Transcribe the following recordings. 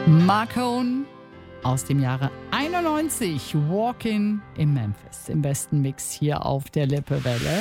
Marcone aus dem Jahre 91, Walkin' in Memphis, im besten Mix hier auf der Lippewelle.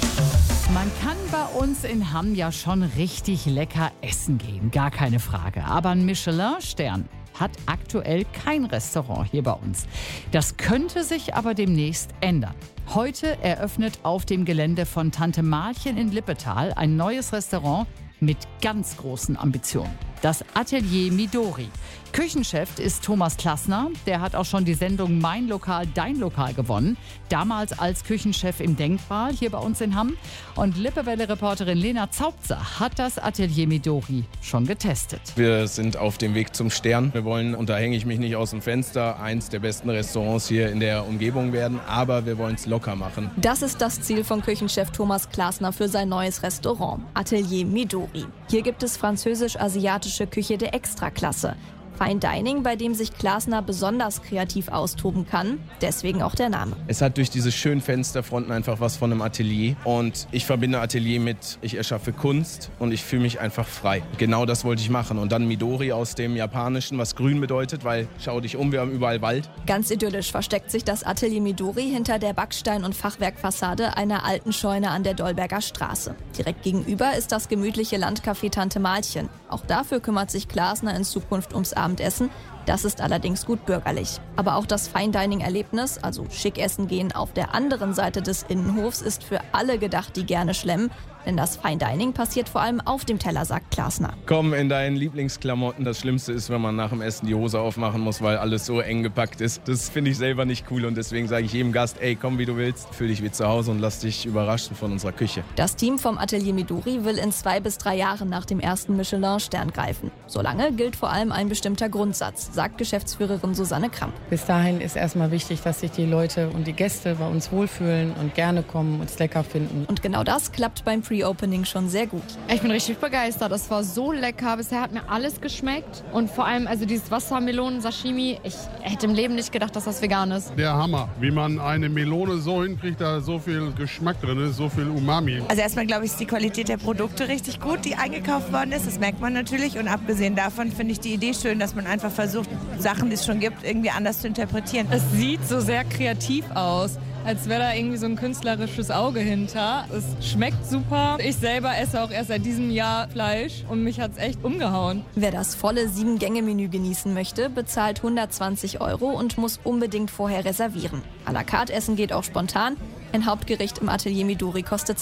Man kann bei uns in Hamm ja schon richtig lecker essen gehen, gar keine Frage. Aber ein Michelin-Stern hat aktuell kein Restaurant hier bei uns. Das könnte sich aber demnächst ändern. Heute eröffnet auf dem Gelände von Tante Marchen in Lippetal ein neues Restaurant mit ganz großen Ambitionen. Das Atelier Midori. Küchenchef ist Thomas Klassner. Der hat auch schon die Sendung Mein Lokal, Dein Lokal gewonnen. Damals als Küchenchef im Denkmal hier bei uns in Hamm. Und Lippewelle-Reporterin Lena Zaubzer hat das Atelier Midori schon getestet. Wir sind auf dem Weg zum Stern. Wir wollen, und da hänge ich mich nicht aus dem Fenster, eins der besten Restaurants hier in der Umgebung werden. Aber wir wollen es locker machen. Das ist das Ziel von Küchenchef Thomas Klassner für sein neues Restaurant, Atelier Midori. Hier gibt es französisch-asiatische Küche der Extraklasse. Fine Dining, bei dem sich Klassner besonders kreativ austoben kann. Deswegen auch der Name. Es hat durch diese schönen Fensterfronten einfach was von einem Atelier. Und ich verbinde Atelier mit, ich erschaffe Kunst und ich fühle mich einfach frei. Genau das wollte ich machen. Und dann Midori aus dem Japanischen, was grün bedeutet, weil schau dich um, wir haben überall Wald. Ganz idyllisch versteckt sich das Atelier Midori hinter der Backstein- und Fachwerkfassade einer alten Scheune an der Dolberger Straße. Direkt gegenüber ist das gemütliche Landcafé Tante Marchen. Auch dafür kümmert sich Klassner in Zukunft ums Abendessen. Das ist allerdings gut bürgerlich. Aber auch das Fine-Dining-Erlebnis, also schick essen gehen auf der anderen Seite des Innenhofs, ist für alle gedacht, die gerne schlemmen. Denn das Fine-Dining passiert vor allem auf dem Teller, sagt Klassner. Komm in deinen Lieblingsklamotten. Das Schlimmste ist, wenn man nach dem Essen die Hose aufmachen muss, weil alles so eng gepackt ist. Das finde ich selber nicht cool und deswegen sage ich jedem Gast, ey, komm wie du willst, fühl dich wie zu Hause und lass dich überraschen von unserer Küche. Das Team vom Atelier Midori will in 2 bis 3 Jahren nach dem ersten Michelin-Stern greifen. Solange gilt vor allem ein bestimmter Grundsatz, sagt Geschäftsführerin Susanne Kramp. Bis dahin ist erstmal wichtig, dass sich die Leute und die Gäste bei uns wohlfühlen und gerne kommen und es lecker finden. Und genau das klappt beim Pre-Opening schon sehr gut. Ich bin richtig begeistert. Das war so lecker. Bisher hat mir alles geschmeckt. Und vor allem also dieses Wassermelonen-Sashimi. Ich hätte im Leben nicht gedacht, dass das vegan ist. Der Hammer. Wie man eine Melone so hinkriegt, da so viel Geschmack drin ist, so viel Umami. Also erstmal glaube ich, ist die Qualität der Produkte richtig gut, die eingekauft worden ist. Das merkt man natürlich. Und abgesehen davon finde ich die Idee schön, dass man einfach versucht, Sachen, die es schon gibt, irgendwie anders zu interpretieren. Es sieht so sehr kreativ aus, als wäre da irgendwie so ein künstlerisches Auge hinter. Es schmeckt super. Ich selber esse auch erst seit diesem Jahr Fleisch und mich hat es echt umgehauen. Wer das volle 7-Gänge-Menü genießen möchte, bezahlt 120 € und muss unbedingt vorher reservieren. À la carte essen geht auch spontan. Ein Hauptgericht im Atelier Midori kostet